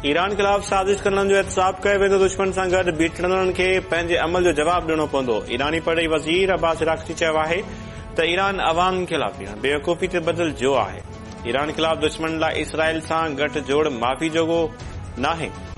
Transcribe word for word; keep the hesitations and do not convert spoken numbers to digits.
Iran ख़िलाफ़ साज़िश करण जो एहतसाब कयो वेंदो। दुश्मन सां गॾु बीठड़नि खे पंहिंजे अमल जो जवाब ॾियणो पवंदो। ईरानी पढ़ी वज़ीर अब्बास इराक़ची चयो आहे त ईरान अवाम ख़िलाफ़ बेवकूफ़ी ते बदिलजो आहे। ईरान ख़िलाफ़ दुश्मन लाइ इसराइल सां गठजोड़ माफ़ी जोॻो नाहे।